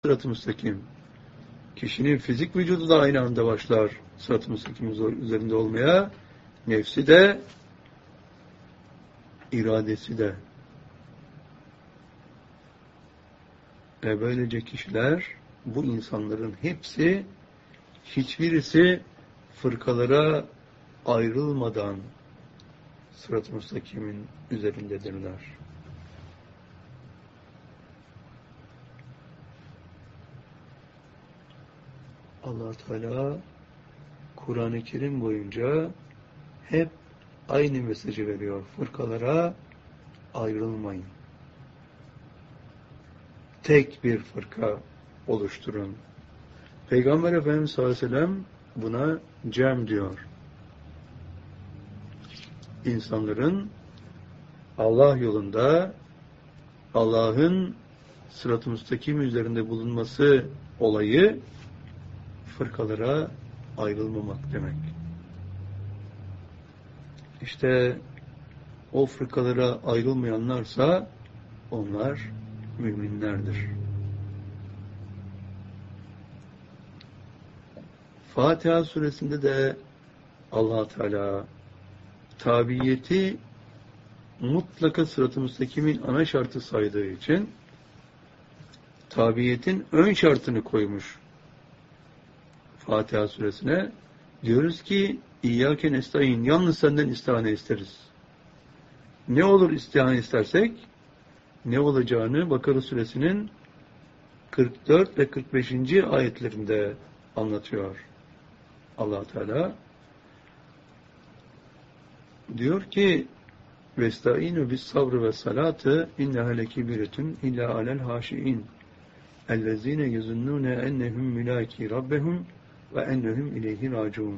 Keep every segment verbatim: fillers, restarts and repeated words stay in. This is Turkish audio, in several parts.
sırat-ı müstakim. Kişinin fizik vücudu da aynı anda başlar sırat-ı müstakim üzerinde olmaya. Nefsi de, iradesi de. Ve böylece kişiler, bu insanların hepsi, hiçbirisi fırkalara ayrılmadan sırat-ı müstakimin üzerindedirler. Allah Teala Kur'an-ı Kerim boyunca hep aynı mesajı veriyor. Fırkalara ayrılmayın. Tek bir fırka oluşturun. Peygamber Efendimiz sallallahu aleyhi ve sellem buna cem diyor. İnsanların Allah yolunda Allah'ın sırat-ı müstakim üzerinde bulunması olayı fırkalara ayrılmamak demek. İşte o fırkalara ayrılmayanlarsa onlar müminlerdir. Fatiha suresinde de Allah Teala tabiyeti mutlaka sırat-ı müstakimin ana şartı saydığı için tabiyetin ön şartını koymuş Fatiha suresine. Diyoruz ki İyyâke nestaîn, yalnız senden istihane isteriz. Ne olur istihane istersek ne olacağını Bakara suresinin kırk dört ve kırk beşinci ayetlerinde anlatıyor Allah Teala. Diyor ki vestaînû bis sabrı ve salâtı inneha lekebiretun illâ alel hâşiîn ellezîne yezunnûne ennehum mülâkî rabbehum ve ennehum ileyhi râciûn.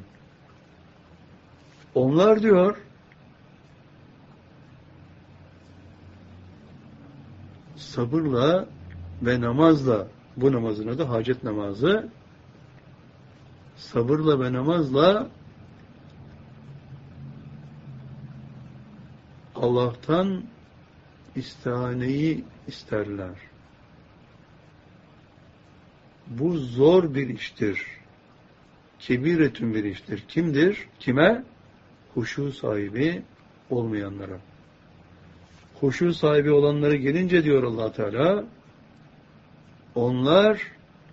Onlar diyor sabırla ve namazla, bu namazın adı hacet namazı, sabırla ve namazla Allah'tan istihaneyi isterler. Bu zor bir iştir. Kebiretün bir iştir. Kimdir? Kime? Huşu sahibi olmayanlara. Huşu sahibi olanlara gelince diyor Allah Teala, onlar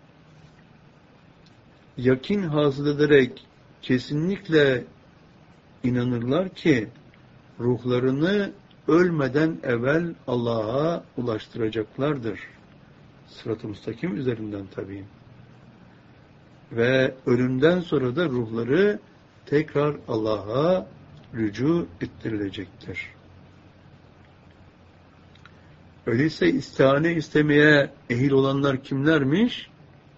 yakin hasıl ederek kesinlikle inanırlar ki ruhlarını ölmeden evvel Allah'a ulaştıracaklardır. Sırat-ı müstakim üzerinden tabii. Ve ölümden sonra da ruhları tekrar Allah'a rücu ettirilecektir. Öyleyse istihane istemeye ehil olanlar kimlermiş?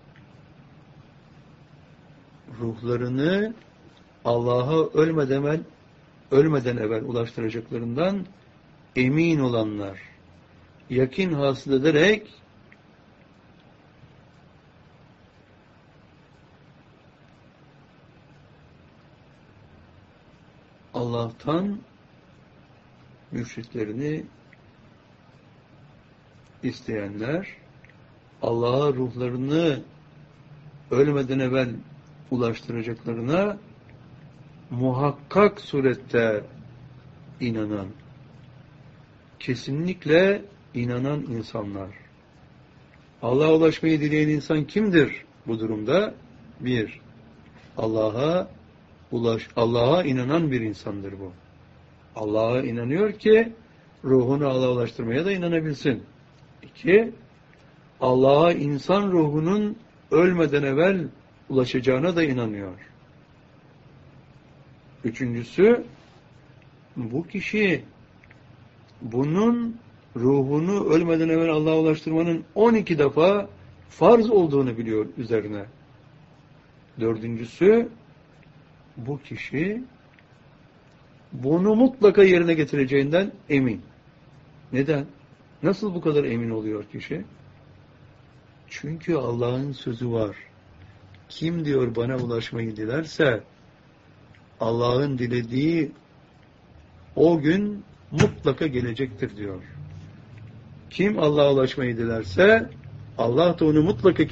Ruhlarını Allah'a ölmeden evvel, ölmeden evvel ulaştıracaklarından emin olanlar, yakin hasıl ederek Allah'tan mürşitlerini isteyenler, Allah'a ruhlarını ölmeden evvel ulaştıracaklarına muhakkak surette inanan, kesinlikle inanan insanlar. Allah'a ulaşmayı dileyen insan kimdir bu durumda? Bir, Allah'a ulaş, Allah'a inanan bir insandır bu. Allah'a inanıyor ki ruhunu Allah'a ulaştırmaya da inanabilsin. İki, Allah'a insan ruhunun ölmeden evvel ulaşacağına da inanıyor. Üçüncüsü, bu kişi bunun ruhunu ölmeden evvel Allah'a ulaştırmanın on iki defa farz olduğunu biliyor üzerine. Dördüncüsü, bu kişi bunu mutlaka yerine getireceğinden emin. Neden? Nasıl bu kadar emin oluyor kişi? Çünkü Allah'ın sözü var. Kim diyor bana ulaşmayı dilerse Allah'ın dilediği o gün mutlaka gelecektir diyor. Kim Allah'a ulaşmayı dilerse Allah da onu mutlaka